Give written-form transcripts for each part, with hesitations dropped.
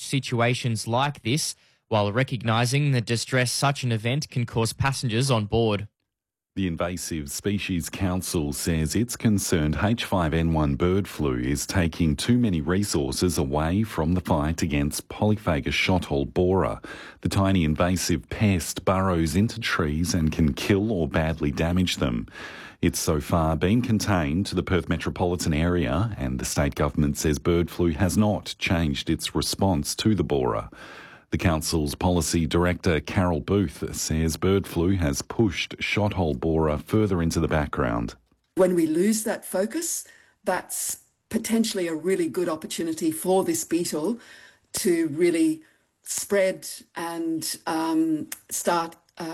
situations like this, while recognising the distress such an event can cause passengers on board. The Invasive Species Council says it's concerned H5N1 bird flu is taking too many resources away from the fight against Polyphagus shothole borer. The tiny invasive pest burrows into trees and can kill or badly damage them. It's so far been contained to the Perth metropolitan area, and the state government says bird flu has not changed its response to the borer. The council's policy director, Carol Booth, says bird flu has pushed shothole borer further into the background. When we lose that focus, that's potentially a really good opportunity for this beetle to really spread and start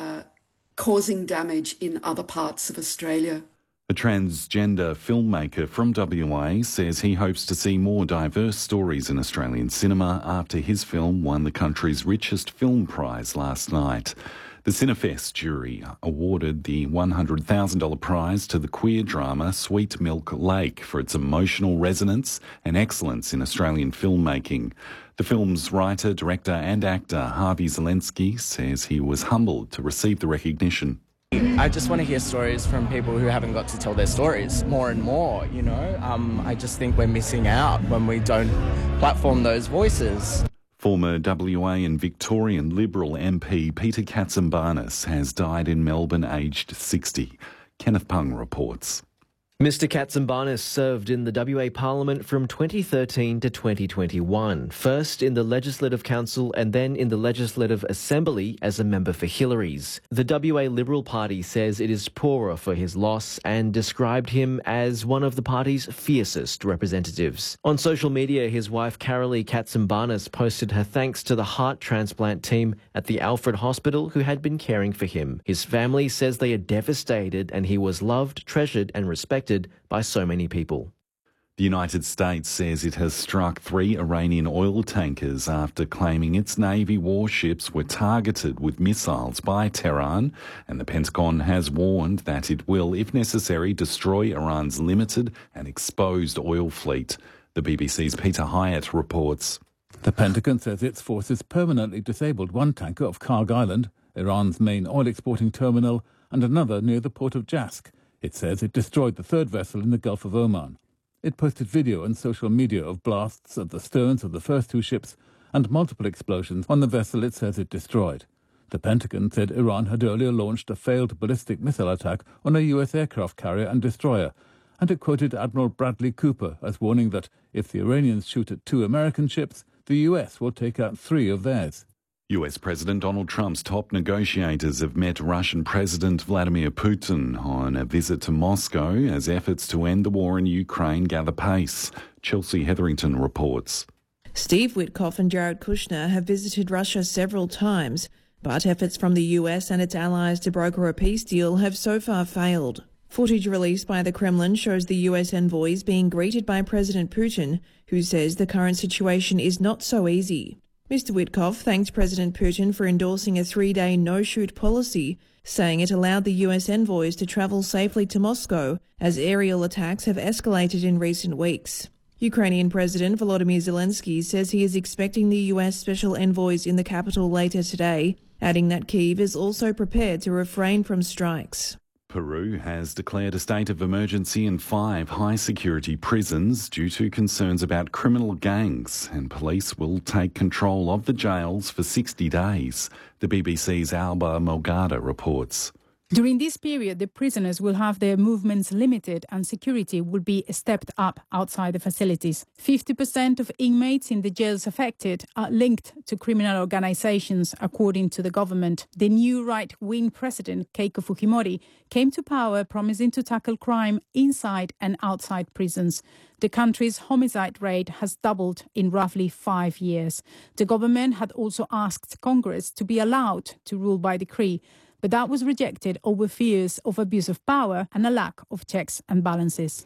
causing damage in other parts of Australia. A transgender filmmaker from WA says he hopes to see more diverse stories in Australian cinema after his film won the country's richest film prize last night. The Cinefest jury awarded the $100,000 prize to the queer drama Sweet Milk Lake for its emotional resonance and excellence in Australian filmmaking. The film's writer, director and actor Harvey Zelensky says he was humbled to receive the recognition. I just want to hear stories from people who haven't got to tell their stories more and more, you know. I just think we're missing out when we don't platform those voices. Former WA and Victorian Liberal MP Peter Katsimbarnis has died in Melbourne aged 60. Kenneth Pung reports. Mr Katsimbarnis served in the WA Parliament from 2013 to 2021, first in the Legislative Council and then in the Legislative Assembly as a member for Hillary's. The WA Liberal Party says it is poorer for his loss and described him as one of the party's fiercest representatives. On social media, his wife Carolee Katsimbarnis posted her thanks to the heart transplant team at the Alfred Hospital who had been caring for him. His family says they are devastated and he was loved, treasured and respected by so many people. The United States says it has struck 3 Iranian oil tankers after claiming its Navy warships were targeted with missiles by Tehran, and the Pentagon has warned that it will, if necessary, destroy Iran's limited and exposed oil fleet. The BBC's Peter Hyatt reports. The Pentagon says its forces permanently disabled one tanker off Karg Island, Iran's main oil exporting terminal, and another near the port of Jask. It says it destroyed the third vessel in the Gulf of Oman. It posted video on social media of blasts at the sterns of the first 2 ships and multiple explosions on the vessel it says it destroyed. The Pentagon said Iran had earlier launched a failed ballistic missile attack on a US aircraft carrier and destroyer, and it quoted Admiral Bradley Cooper as warning that if the Iranians shoot at 2 American ships, the US will take out 3 of theirs. US President Donald Trump's top negotiators have met Russian President Vladimir Putin on a visit to Moscow as efforts to end the war in Ukraine gather pace. Chelsea Hetherington reports. Steve Witkoff and Jared Kushner have visited Russia several times, but efforts from the US and its allies to broker a peace deal have so far failed. Footage released by the Kremlin shows the US envoys being greeted by President Putin, who says the current situation is not so easy. Mr Witkoff thanked President Putin for endorsing a 3-day no-shoot policy, saying it allowed the US envoys to travel safely to Moscow as aerial attacks have escalated in recent weeks. Ukrainian President Volodymyr Zelensky says he is expecting the US special envoys in the capital later today, adding that Kyiv is also prepared to refrain from strikes. Peru has declared a state of emergency in 5 high-security prisons due to concerns about criminal gangs, and police will take control of the jails for 60 days. The BBC's Alba Melgada reports. During this period, the prisoners will have their movements limited and security will be stepped up outside the facilities. 50% of inmates in the jails affected are linked to criminal organizations, according to the government. The new right-wing president, Keiko Fujimori, came to power promising to tackle crime inside and outside prisons. The country's homicide rate has doubled in roughly 5 years. The government had also asked Congress to be allowed to rule by decree, but that was rejected over fears of abuse of power and a lack of checks and balances.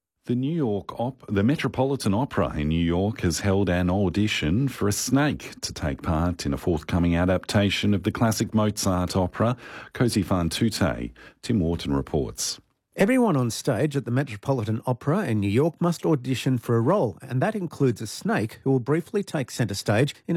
The Metropolitan Opera in New York has held an audition for a snake to take part in a forthcoming adaptation of the classic Mozart opera, Così fan tutte. Tim Wharton reports. Everyone on stage at the Metropolitan Opera in New York must audition for a role, and that includes a snake who will briefly take centre stage in